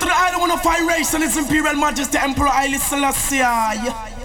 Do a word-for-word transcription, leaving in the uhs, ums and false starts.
the island wanna find race and His Imperial Majesty Emperor Haile Selassie.